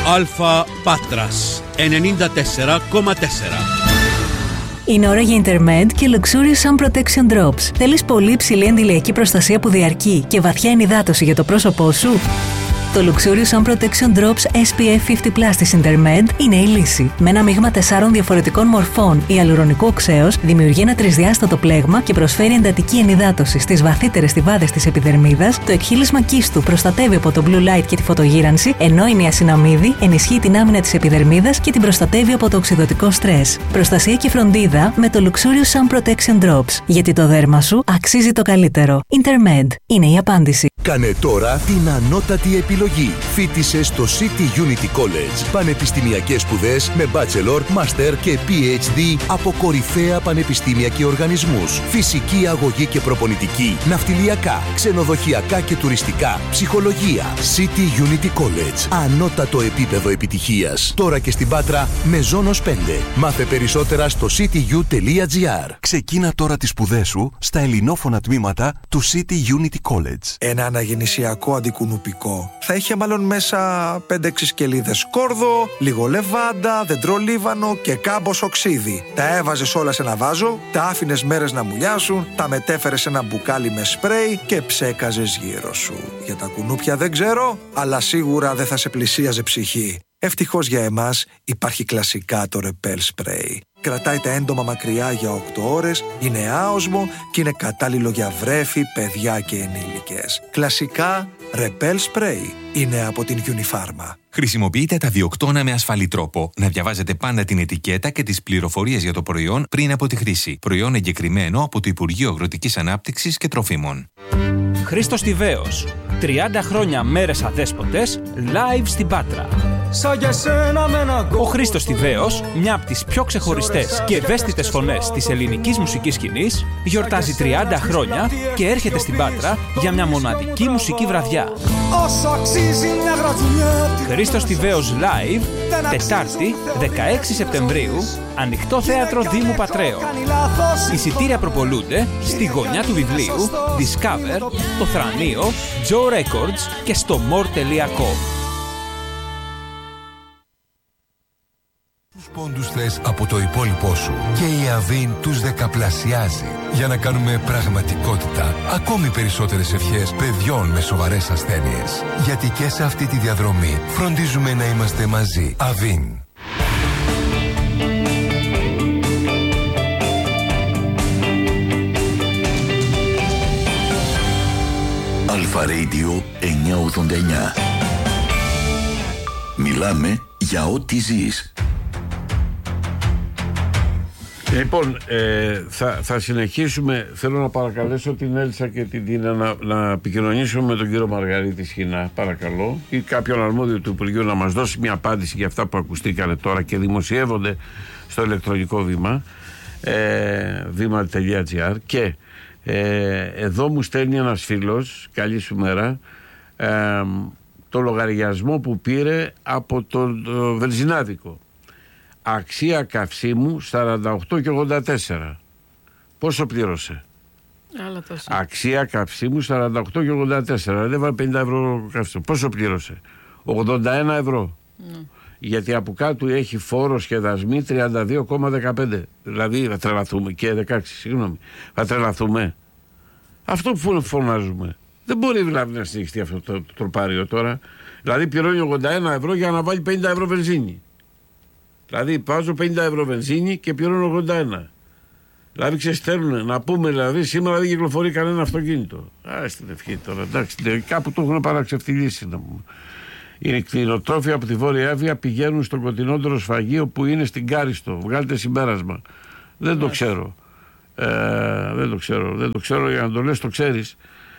Αλφα Πάτρας 94,4. Είναι ώρα για Intermed και Luxurious Sun Protection Drops. Θέλεις πολύ υψηλή αντιλιακή προστασία που διαρκεί και βαθιά ενυδάτωση για το πρόσωπό σου? Το Luxurious Sun Protection Drops SPF 50+ της Intermed είναι η λύση. Με ένα μείγμα 4 διαφορετικών μορφών ιαλουρονικού οξέως δημιουργεί ένα τρισδιάστατο πλέγμα και προσφέρει εντατική ενυδάτωση στις βαθύτερες στιβάδες της επιδερμίδας. Το εκχύλισμα κίστου προστατεύει από το blue light και τη φωτογύρανση, ενώ η νιασιναμίδη ενισχύει την άμυνα της επιδερμίδας και την προστατεύει από το οξυδωτικό στρες. Προστασία και φροντίδα με το Luxurious Sun Protection Drops. Γιατί το δέρμα σου αξίζει το καλύτερο. Intermed είναι η απάντηση. Κάνε τώρα την ανώτατη επιλογή. Φοίτησε στο City Unity College. Πανεπιστημιακές σπουδές με bachelor, master και PhD από κορυφαία πανεπιστήμια και οργανισμούς. Φυσική αγωγή και προπονητική, ναυτιλιακά, ξενοδοχειακά και τουριστικά, ψυχολογία. City Unity College. Ανώτατο επίπεδο επιτυχίας. Τώρα και στην Πάτρα με Ζώνος 5. Μάθε περισσότερα στο cityu.gr. Ξεκίνα τώρα τις σπουδές σου στα ελληνόφωνα τμήματα του City Unity College. Ένα αναγεννησιακό αντικουνουπικό θα είχε μάλλον μέσα 5-6 σκελίδες σκόρδο, λίγο λεβάντα, δεντρολίβανο και κάμποσο ξύδι. Τα έβαζες όλα σε ένα βάζο, τα άφηνες μέρες να μουλιάσουν, τα μετέφερες σε ένα μπουκάλι με σπρέι και ψέκαζες γύρω σου. Για τα κουνούπια δεν ξέρω, αλλά σίγουρα δεν θα σε πλησίαζε ψυχή. Ευτυχώς για εμάς υπάρχει κλασικά το Repel Spray. Κρατάει τα έντομα μακριά για 8 ώρες, είναι άοσμο και είναι κατάλληλο για βρέφη, παιδιά και ενήλικες. Κλασικά Repel Spray είναι από την Unifarma. Χρησιμοποιείτε τα διοκτώνα με ασφαλή τρόπο. Να διαβάζετε πάντα την ετικέτα και τις πληροφορίες για το προϊόν πριν από τη χρήση. Προϊόν εγκεκριμένο από το Υπουργείο Αγροτικής Ανάπτυξης και Τροφίμων. Χρήστος Τιβαίος. 30 χρόνια μέρες αδέσποτες, live στην Πάτρα. Ο Χρήστος Τιβαίος, μια από τις πιο ξεχωριστές και ευαίσθητες φωνές της ελληνικής μουσικής σκηνής, γιορτάζει 30 χρόνια και έρχεται στην Πάτρα για μια μοναδική μουσική βραδιά. Χρήστος Τιβαίος live, Τετάρτη 16 Σεπτεμβρίου, ανοιχτό θέατρο Δήμου Πατρέων. Εισιτήρια προπολούνται στη γωνιά του βιβλίου, Discover, το Θρανείο, Joe Records και στο more.com. Πόντους θες από το υπόλοιπό σου και η Avin τους δεκαπλασιάζει για να κάνουμε πραγματικότητα ακόμη περισσότερες ευχές παιδιών με σοβαρές ασθένειες. Γιατί και σε αυτή τη διαδρομή φροντίζουμε να είμαστε μαζί. Avin. Αλφα Radio 989. Μιλάμε για ό,τι ζεις. Λοιπόν, θα συνεχίσουμε. Θέλω να παρακαλέσω την Έλσα και την Τίνα να επικοινωνήσουμε με τον κύριο Μαργαρίτη Σχοινά, παρακαλώ, ή κάποιον αρμόδιο του Υπουργείου να μας δώσει μια απάντηση για αυτά που ακουστήκανε τώρα και δημοσιεύονται στο ηλεκτρονικό βήμα, βήμα.gr. Και εδώ μου στέλνει ένας φίλος, καλή σου μέρα, το λογαριασμό που πήρε από το βενζινάδικο. Αξία καυσίμου 48,84. Πόσο πλήρωσε? Άλλα τόσο. Αξία καυσίμου 48,84. Δεν βάλει 50 ευρώ καυσίμου. Πόσο πλήρωσε? 81 ευρώ. Γιατί από κάτω έχει φόρο και δασμοί 32,15. Δηλαδή θα τρελαθούμε. Και 16, συγγνώμη. Θα τρελαθούμε. Αυτό που φωνάζουμε. Δεν μπορεί δηλαδή να συνεχιστεί αυτό το τροπάριο τώρα. Δηλαδή πληρώνει 81 ευρώ για να βάλει 50 ευρώ βενζίνη. Δηλαδή βάζω 50 ευρώ βενζίνη και πληρώνω 81. Δηλαδή ξεστέλνουν να πούμε, δηλαδή σήμερα δεν κυκλοφορεί κανένα αυτοκίνητο. Στην ευχή τώρα, εντάξει, κάπου το έχουν παραξευτιλήσει να πούμε. Οι κτηνοτρόφοι από τη Βόρεια Εύβοια πηγαίνουν στο κοντινότερο σφαγείο που είναι στην Κάριστο. Βγάλτε συμπέρασμα. Δεν το ξέρω. Δεν το ξέρω, για να το λες το ξέρεις.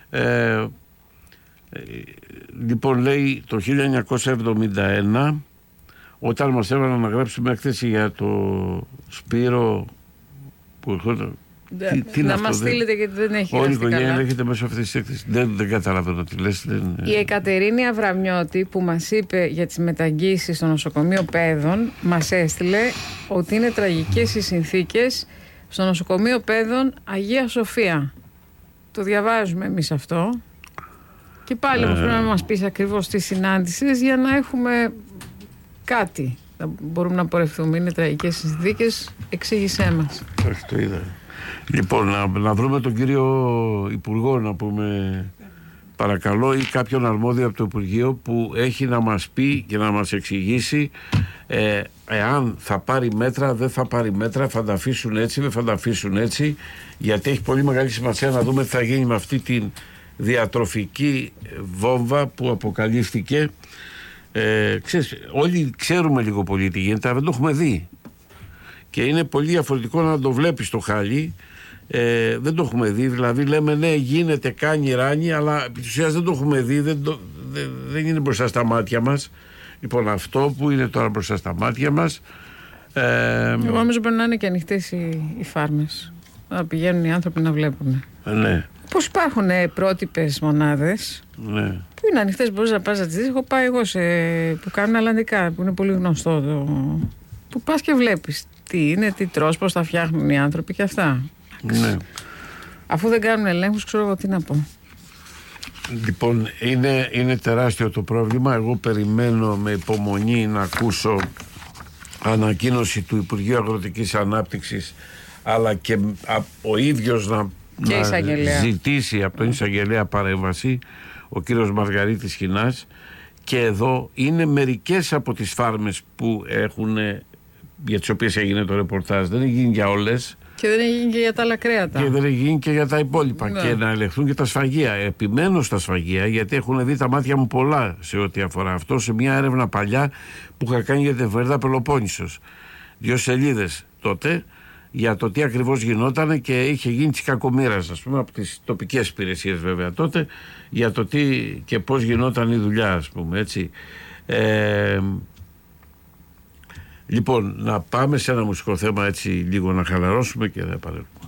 Λοιπόν, λέει το 1971, όταν μας έβαλαν να γράψουμε έκθεση για το Σπύρο που ερχόταν. Να μας στείλετε γιατί δεν έχει όλη η γραφτεί οικογένεια καλά. έρχεται μέσω αυτής της έκθεσης. Δεν καταλαβαίνω τι λες. Η Εκατερίνη Αβραμιώτη που μας είπε για τις μεταγγίσεις στο νοσοκομείο Παιδών μας έστειλε ότι είναι τραγικές οι συνθήκες στο νοσοκομείο Παιδών Αγία Σοφία. Το διαβάζουμε εμείς αυτό. Και πάλι όμως πρέπει να μας πεις ακριβώς τι συνάντησες για να έχουμε κάτι θα μπορούμε να πορευτούμε. Είναι τραγικές συνθήκες, εξήγησέ μας. Όχι, το είδα. Λοιπόν, να βρούμε τον κύριο Υπουργό, να πούμε παρακαλώ, ή κάποιον αρμόδιο από το Υπουργείο που έχει να μας πει και να μας εξηγήσει εάν θα πάρει μέτρα, δεν θα πάρει μέτρα, θα τα αφήσουν έτσι, δεν θα τα αφήσουν έτσι, γιατί έχει πολύ μεγάλη σημασία να δούμε τι θα γίνει με αυτή τη διατροφική βόμβα που αποκαλύφθηκε. Ξέρεις, όλοι ξέρουμε λίγο πολύ τι γίνεται, αλλά δεν το έχουμε δει. Και είναι πολύ διαφορετικό να το βλέπεις το χάλι. Δεν το έχουμε δει, δηλαδή λέμε ναι γίνεται, κάνει, ράνει, αλλά επί της ουσίας δεν το έχουμε δει, δεν είναι μπροστά στα μάτια μας. Λοιπόν, αυτό που είναι τώρα μπροστά στα μάτια μας, εγώ νομίζω πρέπει να είναι και ανοιχτές οι φάρμες, να πηγαίνουν οι άνθρωποι να βλέπουν. Ναι. Πώς υπάρχουν πρότυπες μονάδες, ναι, που είναι ανοιχτές, μπορείς να πας να τις δεις. Έχω πάει εγώ που κάνουν αλλαντικά, που είναι πολύ γνωστό που πας και βλέπεις τι είναι, τι τρως, πώς τα φτιάχνουν οι άνθρωποι και αυτά. Ναι. Αφού δεν κάνουν ελέγχους, ξέρω εγώ τι να πω. Λοιπόν, είναι τεράστιο το πρόβλημα. Εγώ περιμένω με υπομονή να ακούσω ανακοίνωση του Υπουργείου Αγροτικής Ανάπτυξης, αλλά και ο ίδιος να ζητήσει από τον εισαγγελέα παρέμβαση, ο κύριος Μαργαρίτης Χινάς. Και εδώ είναι μερικές από τις φάρμες που έχουν, για τις οποίες έγινε το ρεπορτάζ. Δεν έχει γίνει για όλες. Και δεν έχει γίνει και για τα άλλα κρέατα. Και δεν έχει γίνει και για τα υπόλοιπα. Ναι. Και να ελεγχθούν και τα σφαγεία. Επιμένω στα σφαγεία, γιατί έχουν δει τα μάτια μου πολλά σε ό,τι αφορά αυτό, σε μια έρευνα παλιά που είχα κάνει για την εφημερίδα Πελοπόννησος. 2 σελίδες τότε για το τι ακριβώς γινόταν, και είχε γίνει της κακομοίρας, ας πούμε, από τις τοπικές υπηρεσίες βέβαια τότε, για το τι και πώς γινόταν η δουλειά, ας πούμε, έτσι. Λοιπόν, να πάμε σε ένα μουσικό θέμα, έτσι λίγο να χαλαρώσουμε και θα επανέλθουμε.